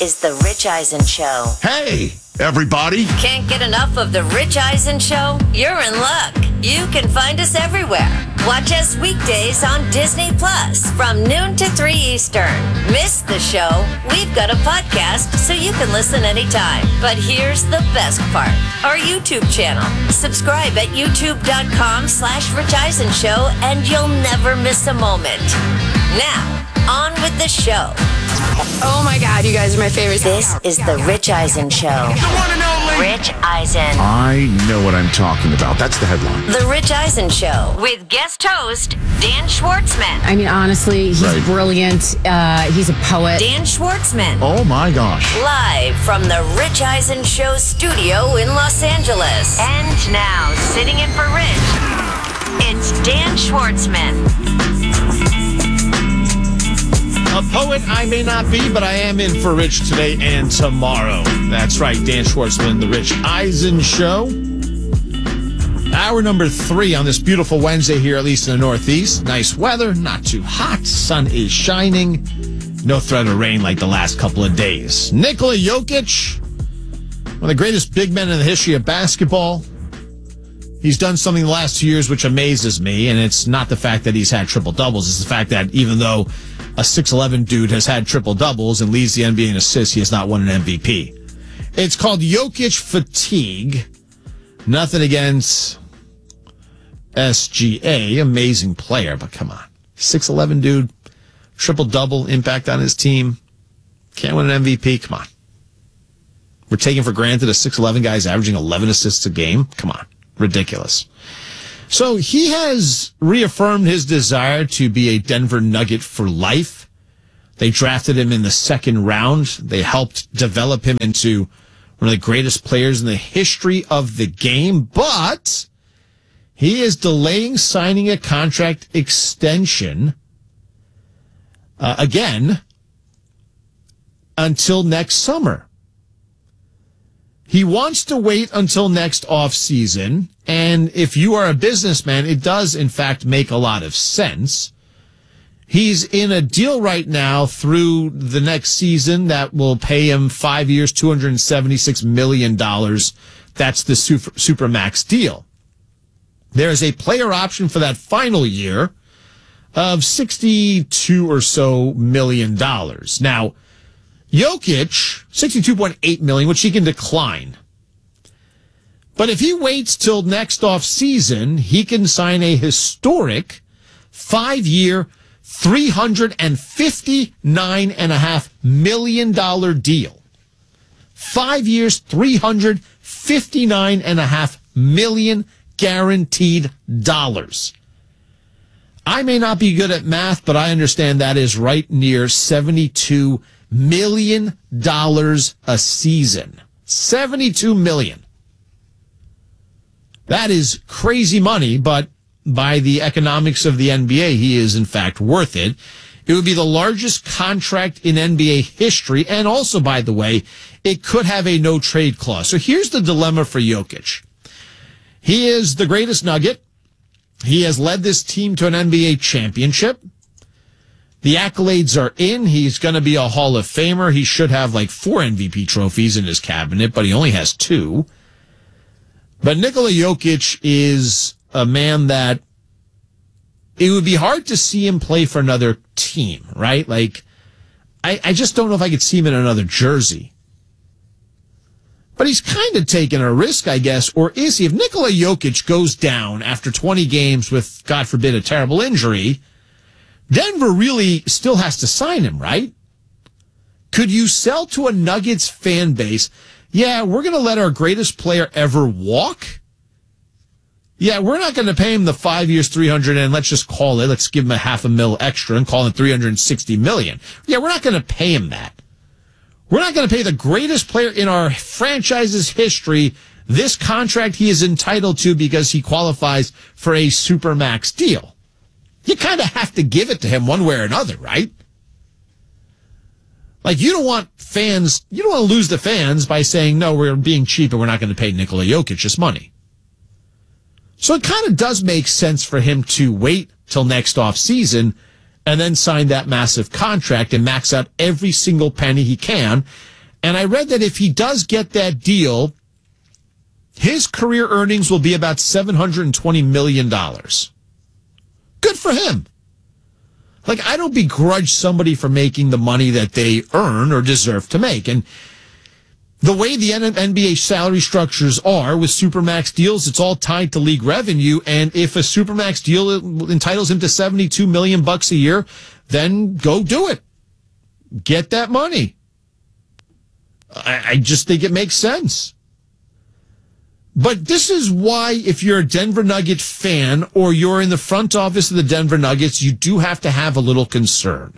is The Rich Eisen Show. Hey, everybody. Can't get enough of The Rich Eisen Show? You're in luck. You can find us everywhere. Watch us weekdays on Disney Plus from noon to 3 Eastern. Miss the show? We've got a podcast so you can listen anytime. But here's the best part. Our YouTube channel. Subscribe at youtube.com/Rich Eisen Show and you'll never miss a moment. Now, on with the show. Oh my God, you guys are my favorite. This is The Rich Eisen Show. The one and only. Rich Eisen. I know what I'm talking about. That's the headline. The Rich Eisen Show with guest host Dan Schwartzman. I mean, honestly, he's brilliant. He's a poet. Dan Schwartzman. Oh my gosh. Live from the Rich Eisen Show studio in Los Angeles. And now, sitting in for Rich, it's Dan Schwartzman. A poet I may not be, but I am in for Rich today and tomorrow. That's right, Dan Schwartzman, The Rich Eisen Show. Hour number 3 on this beautiful Wednesday here, at least in the Northeast. Nice weather, not too hot, sun is shining. No threat of rain like the last couple of days. Nikola Jokic, one of the greatest big men in the history of basketball. He's done something the last 2 years which amazes me, and it's not the fact that he's had triple-doubles. It's the fact that even though a 6'11 dude has had triple-doubles and leads the NBA in assists, he has not won an MVP. It's called Jokic fatigue. Nothing against SGA. Amazing player, but come on. 6'11 dude, triple-double, impact on his team. Can't win an MVP? Come on. We're taking for granted a 6'11 guy's averaging 11 assists a game? Come on. Ridiculous. So he has reaffirmed his desire to be a Denver Nugget for life. They drafted him in the second round. They helped develop him into one of the greatest players in the history of the game. But he is delaying signing a contract extension again until next summer. He wants to wait until next offseason, and if you are a businessman, it does, in fact, make a lot of sense. He's in a deal right now through the next season that will pay him 5 years, $276 million. That's the Supermax deal. There is a player option for that final year of 62 or so million dollars. Now, Jokic, $62.8 million, which he can decline. But if he waits till next offseason, he can sign a historic 5-year, $359.5 million deal. 5 years, $359.5 million guaranteed dollars. I may not be good at math, but I understand that is right near $72 million a season. $72 million. That is crazy money, but by the economics of the NBA, he is in fact worth it. It would be the largest contract in NBA history, and also, by the way, it could have a no-trade clause. So here's the dilemma for Jokic. He is the greatest Nugget. He has led this team to an NBA championship. The accolades are in. He's going to be a Hall of Famer. He should have like 4 MVP trophies in his cabinet, but he only has 2. But Nikola Jokic is a man that it would be hard to see him play for another team, right? Like, I just don't know if I could see him in another jersey. But he's kind of taking a risk, I guess, or is he? If Nikola Jokic goes down after 20 games with, God forbid, a terrible injury, Denver really still has to sign him, right? Could you sell to a Nuggets fan base, yeah, we're going to let our greatest player ever walk? Yeah, we're not going to pay him the 5 years, 300, and let's just call it, let's give him a $500,000 extra and call it $360 million. Yeah, we're not going to pay him that. We're not going to pay the greatest player in our franchise's history this contract he is entitled to because he qualifies for a Supermax deal. You kind of have to give it to him one way or another, right? Like, you don't want fans, you don't want to lose the fans by saying, no, we're being cheap and we're not going to pay Nikola Jokic this money. So it kind of does make sense for him to wait till next offseason and then sign that massive contract and max out every single penny he can. And I read that if he does get that deal, his career earnings will be about $720 million. Good for him. Like, I don't begrudge somebody for making the money that they earn or deserve to make. And the way the NBA salary structures are with Supermax deals, it's all tied to league revenue. And if a Supermax deal entitles him to $72 million a year, then go do it. Get that money. I just think it makes sense. But this is why, if you're a Denver Nugget fan or you're in the front office of the Denver Nuggets, you do have to have a little concern.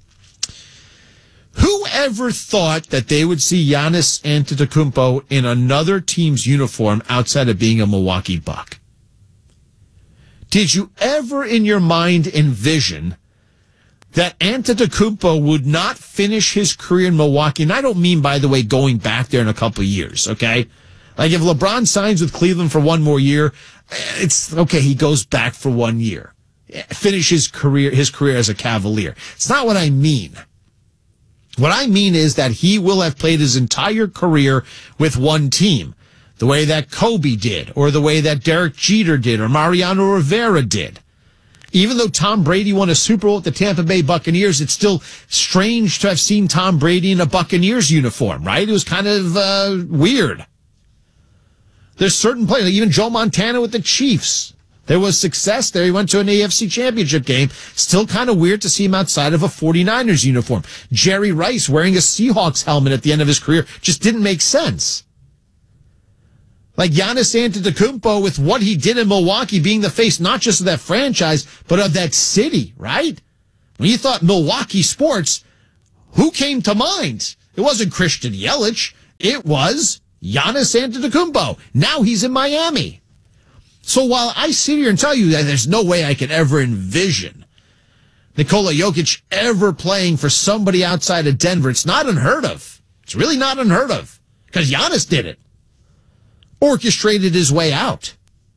Whoever thought that they would see Giannis Antetokounmpo in another team's uniform outside of being a Milwaukee Buck? Did you ever in your mind envision that Antetokounmpo would not finish his career in Milwaukee? And I don't mean, by the way, going back there in a couple of years, okay? Like, if LeBron signs with Cleveland for one more year, it's okay, he goes back for 1 year. Finish his career as a Cavalier. It's not what I mean. What I mean is that he will have played his entire career with one team, the way that Kobe did, or the way that Derek Jeter did, or Mariano Rivera did. Even though Tom Brady won a Super Bowl with the Tampa Bay Buccaneers, it's still strange to have seen Tom Brady in a Buccaneers uniform, right? It was kind of weird. There's certain players, like even Joe Montana with the Chiefs. There was success there. He went to an AFC championship game. Still kind of weird to see him outside of a 49ers uniform. Jerry Rice wearing a Seahawks helmet at the end of his career just didn't make sense. Like Giannis Antetokounmpo, with what he did in Milwaukee, being the face not just of that franchise, but of that city, right? When you thought Milwaukee sports, who came to mind? It wasn't Christian Yelich. It was Giannis Antetokounmpo. Now he's in Miami. So while I sit here and tell you that there's no way I could ever envision Nikola Jokic ever playing for somebody outside of Denver, it's not unheard of. It's really not unheard of, because Giannis did it. Orchestrated his way out.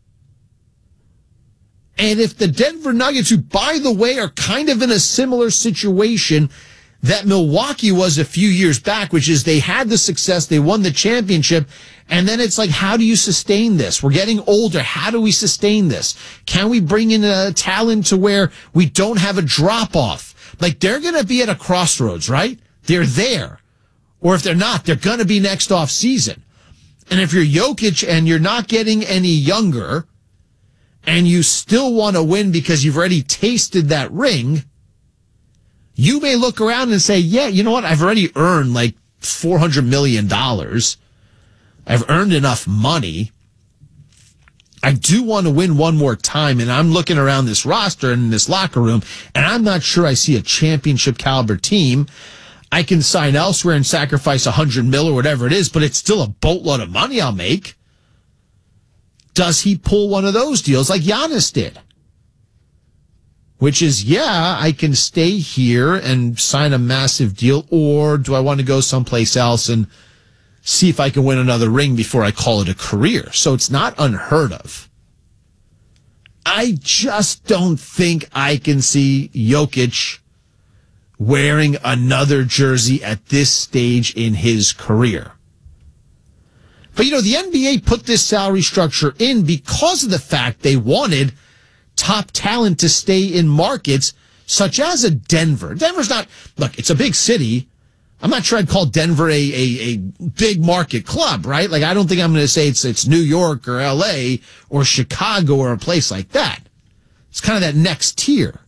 And if the Denver Nuggets, who, by the way, are kind of in a similar situation that Milwaukee was a few years back, which is they had the success, they won the championship, and then it's like, how do you sustain this? We're getting older. How do we sustain this? Can we bring in a talent to where we don't have a drop-off? Like, they're going to be at a crossroads, right? They're there. Or if they're not, they're going to be next off season. And if you're Jokic and you're not getting any younger, and you still want to win because you've already tasted that ring, you may look around and say, yeah, you know what? I've already earned like $400 million. I've earned enough money. I do want to win one more time. And I'm looking around this roster and this locker room, and I'm not sure I see a championship caliber team. I can sign elsewhere and sacrifice $100 million or whatever it is, but it's still a boatload of money I'll make. Does he pull one of those deals like Giannis did? Which is, yeah, I can stay here and sign a massive deal, or do I want to go someplace else and see if I can win another ring before I call it a career? So it's not unheard of. I just don't think I can see Jokic wearing another jersey at this stage in his career. But, you know, the NBA put this salary structure in because of the fact they wanted top talent to stay in markets such as a Denver. Denver's not, look, it's a big city. I'm not sure I'd call Denver a big market club, right? Like, I don't think I'm going to say it's New York or LA or Chicago or a place like that. It's kind of that next tier.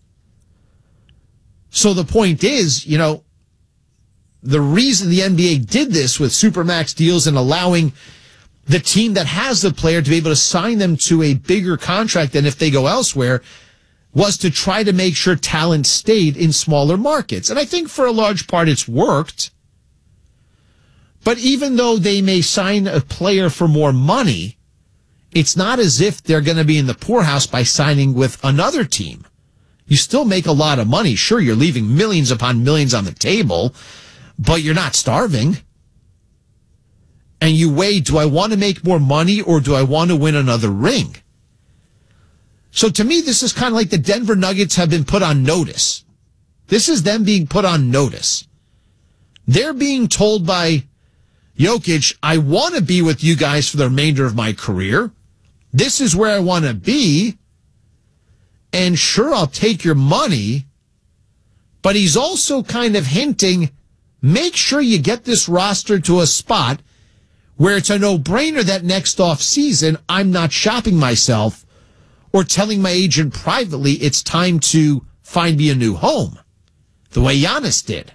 So the point is, you know, the reason the NBA did this with Supermax deals and allowing the team that has the player to be able to sign them to a bigger contract than if they go elsewhere was to try to make sure talent stayed in smaller markets. And I think for a large part it's worked. But even though they may sign a player for more money, it's not as if they're going to be in the poorhouse by signing with another team. You still make a lot of money. Sure, you're leaving millions upon millions on the table, but you're not starving. And you weigh, do I want to make more money or do I want to win another ring? So to me, this is kind of like the Denver Nuggets have been put on notice. This is them being put on notice. They're being told by Jokic, I want to be with you guys for the remainder of my career. This is where I want to be. And sure, I'll take your money. But he's also kind of hinting, make sure you get this roster to a spot where it's a no-brainer that next offseason I'm not shopping myself or telling my agent privately it's time to find me a new home, the way Giannis did.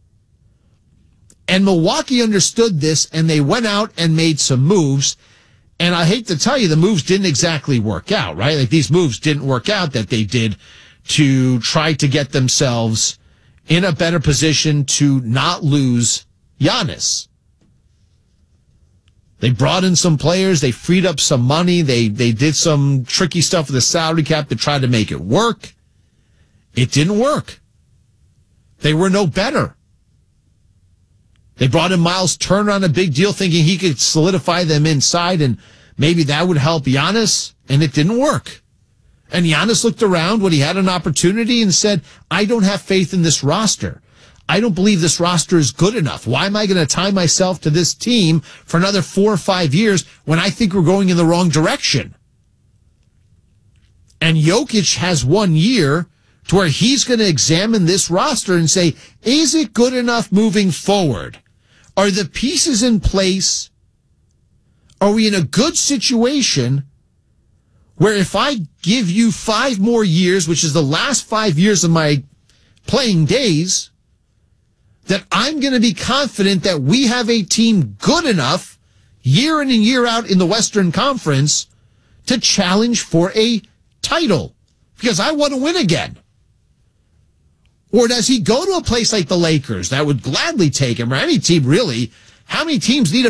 And Milwaukee understood this, and they went out and made some moves. And I hate to tell you, the moves didn't exactly work out, right? Like, these moves didn't work out that they did to try to get themselves in a better position to not lose Giannis. They brought in some players. They freed up some money. They did some tricky stuff with the salary cap to try to make it work. It didn't work. They were no better. They brought in Miles Turner on a big deal thinking he could solidify them inside and maybe that would help Giannis, and it didn't work. And Giannis looked around when he had an opportunity and said, I don't have faith in this roster. I don't believe this roster is good enough. Why am I going to tie myself to this team for another 4 or 5 years when I think we're going in the wrong direction? And Jokic has 1 year to where he's going to examine this roster and say, is it good enough moving forward? Are the pieces in place? Are we in a good situation where if I give you 5 more years, which is the last 5 years of my playing days, that I'm going to be confident that we have a team good enough year in and year out in the Western Conference to challenge for a title because I want to win again? Or does he go to a place like the Lakers that would gladly take him, or any team really? How many teams need a